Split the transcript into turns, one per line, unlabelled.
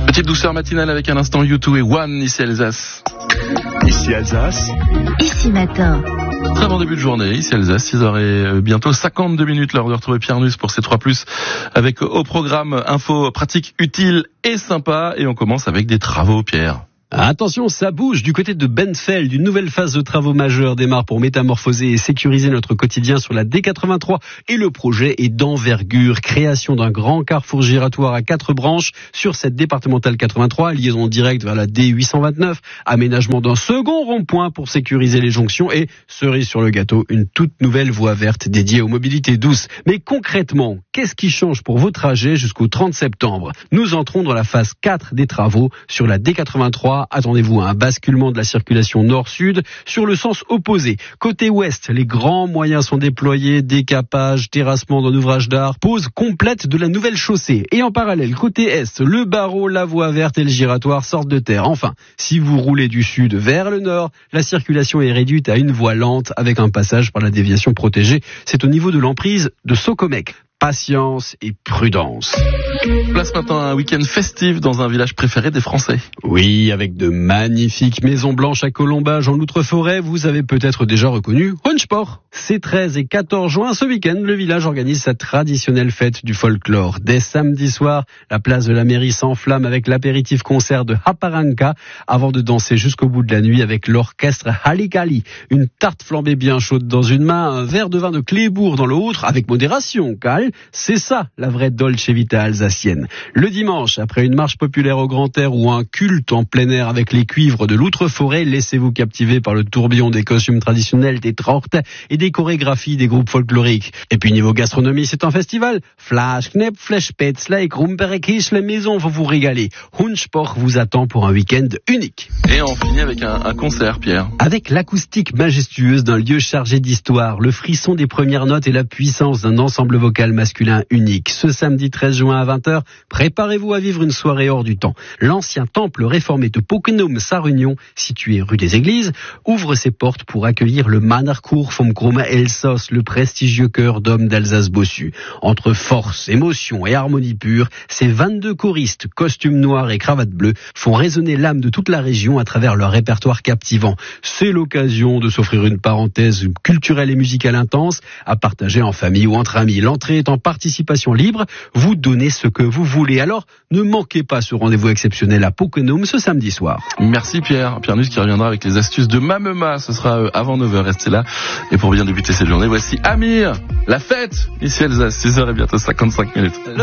Petite douceur matinale avec un instant U2 et One, ici Alsace.
Ici Alsace.
Ici matin.
Très bon début de journée, ici Alsace, 6h et bientôt 52 minutes, l'heure de retrouver Pierre Nuss pour ces 3+, avec au programme info pratique, utile et sympa. Et on commence avec des travaux, Pierre.
Attention, ça bouge du côté de Benfeld. Une nouvelle phase de travaux majeurs démarre pour métamorphoser et sécuriser notre quotidien sur la D83. Et le projet est d'envergure. Création d'un grand carrefour giratoire à 4 branches sur cette départementale 83, liaison directe vers la D829, aménagement d'un second rond-point pour sécuriser les jonctions et, cerise sur le gâteau, une toute nouvelle voie verte dédiée aux mobilités douces. Mais concrètement, qu'est-ce qui change pour vos trajets jusqu'au 30 septembre ? Nous entrons dans la phase 4 des travaux sur la D83. Attendez-vous à un basculement de la circulation nord-sud sur le sens opposé. Côté ouest, les grands moyens sont déployés, décapage, terrassement d'un ouvrage d'art, pose complète de la nouvelle chaussée. Et en parallèle, côté est, le barreau, la voie verte et le giratoire sortent de terre. Enfin, si vous roulez du sud vers le nord, la circulation est réduite à une voie lente avec un passage par la déviation protégée. C'est au niveau de l'emprise de Socomec. Patience et prudence.
Place maintenant un week-end festif dans un village préféré des Français.
Oui, avec de magnifiques maisons blanches à colombage en Loutre-Forêt, vous avez peut-être déjà reconnu Hunsport. Ces 13 et 14 juin, ce week-end, le village organise sa traditionnelle fête du folklore. Dès samedi soir, la place de la mairie s'enflamme avec l'apéritif concert de Haparanca avant de danser jusqu'au bout de la nuit avec l'orchestre Halikali. Une tarte flambée bien chaude dans une main, un verre de vin de Clébourg dans l'autre, avec modération, calme. C'est ça, la vraie Dolce Vita alsacienne. Le dimanche, après une marche populaire au grand air ou un culte en plein air avec les cuivres de l'Outre-Forêt, laissez-vous captiver par le tourbillon des costumes traditionnels des Tracht et des chorégraphies des groupes folkloriques. Et puis niveau gastronomie, c'est un festival. Fleischknepp, Fleischspätzle et Krumperekisch, les maisons vont vous régaler. Hunsport vous attend pour un week-end unique.
Et on finit avec un concert, Pierre.
Avec l'acoustique majestueuse d'un lieu chargé d'histoire, le frisson des premières notes et la puissance d'un ensemble vocal masculin unique. Ce samedi 13 juin à 20h, préparez-vous à vivre une soirée hors du temps. L'ancien temple réformé de Pokenum-Sarunion, situé rue des Églises, ouvre ses portes pour accueillir le Mannerchor vom Krummen Elsass, le prestigieux chœur d'hommes d'Alsace-Bossu. Entre force, émotion et harmonie pure, ces 22 choristes, costumes noirs et cravates bleues, font résonner l'âme de toute la région à travers leur répertoire captivant. C'est l'occasion de s'offrir une parenthèse culturelle et musicale intense à partager en famille ou entre amis. L'entrée est en participation libre, vous donnez ce que vous voulez. Alors, ne manquez pas ce rendez-vous exceptionnel à Pokenum ce samedi soir.
Merci Pierre. Pierre Nuss qui reviendra avec les astuces de Mamema. Ce sera avant 9h. Restez là. Et pour bien débuter cette journée, voici Amir, la fête. Ici Alsace, 6h et bientôt 55 minutes.